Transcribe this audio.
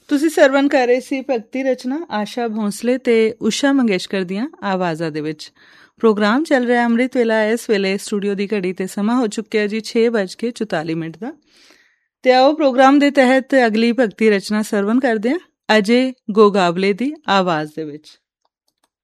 ਤੁਸੀਂ ਸਰਵਣ ਕਰ ਰਹੇ ਸੀ ਭਗਤੀ ਰਚਨਾ ਆਸ਼ਾ ਭੋਂਸਲੇ ਤੇ ਊਸ਼ਾ ਮੰਗੇਸ਼ਕਰ ਦੀਆਂ ਆਵਾਜ਼ਾਂ ਦੇ ਵਿੱਚ। ਪ੍ਰੋਗਰਾਮ ਚੱਲ ਰਿਹਾ ਅੰਮ੍ਰਿਤ ਵੇਲਾ। ਇਸ ਵੇਲੇ ਸਟੂਡੀਓ ਦੀ ਘੜੀ ਤੇ ਸਮਾਂ ਹੋ ਚੁੱਕਿਆ ਜੀ 6:44 ਦਾ। ਤੇ ਆਓ ਪ੍ਰੋਗਰਾਮ ਦੇ ਤਹਿਤ ਅਗਲੀ ਭਗਤੀ ਰਚਨਾ ਸਰਵਣ ਕਰਦੇ ਹਾਂ ਅਜੇ ਗੋਗਾਬਲੇ ਦੀ ਆਵਾਜ਼ ਦੇ ਵਿੱਚ।